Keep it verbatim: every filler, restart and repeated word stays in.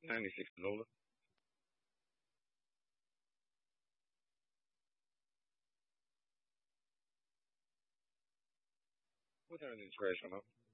ninety-six Lola. What are the trash, you know?